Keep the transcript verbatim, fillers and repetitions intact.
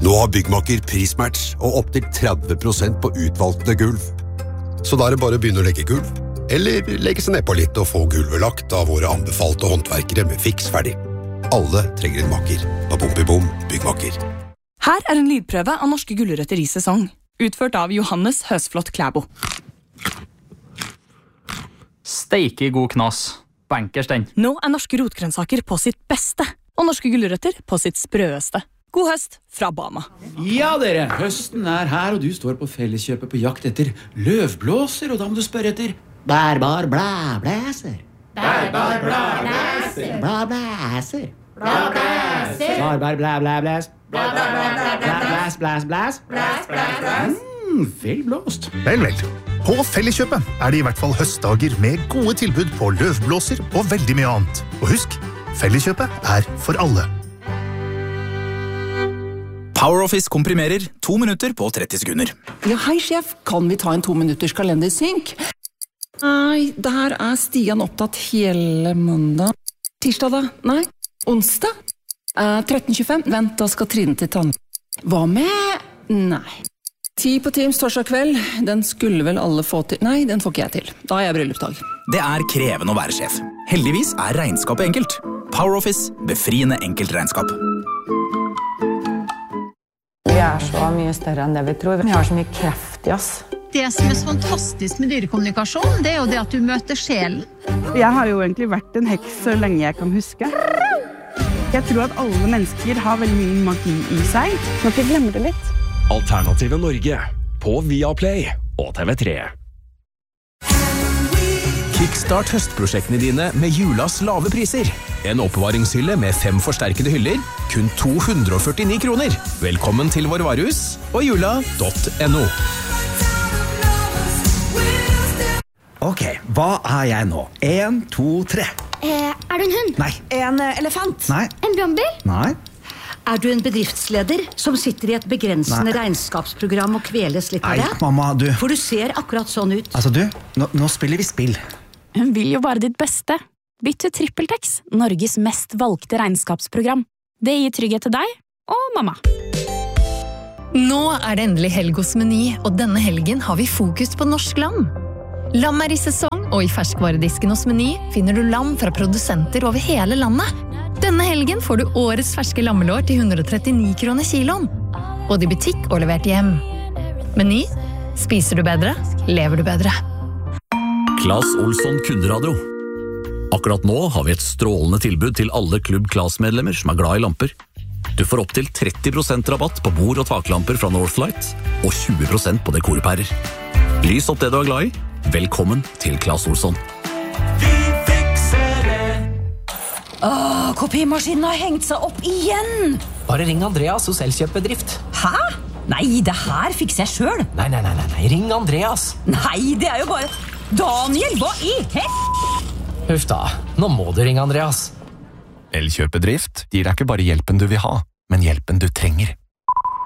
Nå har Byggmakker prismatch og opp til tretti prosent på utvalgte gulv. Så da er det bare å begynne å legge gulv, eller legge seg ned på litt og få gulvet lagt av våre anbefalte håndverkere med fiks ferdig. Alle trenger en makker på Bom-i-Bom Byggmakker. Her er en lydprøve av norske gulrøtter i sesong, utført av Johannes Høsflot Klæbo. Steike god knas. Bankers den. Nå er norske rotgrønnsaker på sitt beste, og norske gulrøtter på sitt sprøeste. God høst fra Bama. Ja, dere, høsten er her, og du står på Felleskjøpet på jakt etter løvblåser, og da må du spørre etter bærbar blæblæser. Bærbar blæblæser. Blæblæser. Blæblæser. Bærbar blæblæblæs. Blæblæs, blæs, blæs. Blæs, blæs, blæs. Mm, vel blåst. Vel, vel. På Felleskjøpet er det i hvert fall høstdager med gode tilbud på løvblåser og veldig mye annet. Og husk, Felleskjøpet er for alle. PowerOffice komprimerer to minutter på tretti sekunder. Ja, hei sjef, kan vi ta en to minutters kalendersynk? Nei, der er Stian opptatt hele mandag. Tirsdag da? Nei. Onsdag? Eh, tretten tjuefem. Vent, da skal Trine til tann. Hva med? Nei. Ti på Teams torsdag kveld. Den skulle vel alle få til. Nei, den får ikke jeg til. Da er jeg bryllupsdag. Det er krevende å være sjef. Heldigvis er regnskapet enkelt. PowerOffice, befriende enkelt regnskap. Vi er så mye større enn det vi tror. Vi har så mye kreft i oss. Det som er så fantastisk med dyrekommunikasjon, det er jo det at du møter sjelen. Jeg har jo egentlig vært en heks så lenge jeg kan huske. Jeg tror at alle mennesker har veldig mye magi i seg, så at vi glemmer det litt. Alternative Norge på Viaplay og T V tre. Kickstart høstprosjektene dine med julas lave priser. En oppbevaringshylle med fem forsterkede hyller, kun to hundre og førtini kroner. Velkommen til vår varehus og jula punktum no. Ok, hva er jeg nå? En, to, tre. Eh, er du en hund? Nei. En uh, elefant? Nei. En brannbil? Nei. Er du en bedriftsleder som sitter i et begrensende Nei. regnskapsprogram og kveles litt av det? Nei, mamma, du... For du ser akkurat sånn ut. Altså, du, nå, nå spiller vi spill. Hun vil jo bare ditt beste. Bytt til TrippelTex, Norges mest valgte regnskapsprogram. Det gir trygghet til deg og mamma. Nå er det endelig helg hos Meny, og denne helgen har vi fokus på norsk lam. Lam er i sesong, og i ferskvaredisken hos Meny finner du lam fra produsenter over hele landet. Denne helgen får du årets ferske lammelår til hundre og trettini kroner kiloen. Både i butikk og levert hjem. Meny. Spiser du bedre, lever du bedre. Claes Olsson Kunderadio. Akkurat nå har vi et strålende tilbud til alle Klubb Claes-medlemmer som er glad i lamper. Du får opp til tretti prosent rabatt på bord- og taklamper fra Northlight, og tjue prosent på dekorpærer. Lys opp det du er glad i. Velkommen til Claes Olsson. Åh, kopimaskinen har hengt seg opp igjen! Bare ring Andreas hos Elkjøp-bedrift. Hæ? Nei, det her fikser jeg selv. Nei, nei, nei, nei, ring Andreas. Nei, det er jo bare... Daniel, hva i hel... Huff da, nå må du ringe Andreas. Elkjøp-bedrift gir deg ikke bare hjelpen du vil ha, men hjelpen du trenger.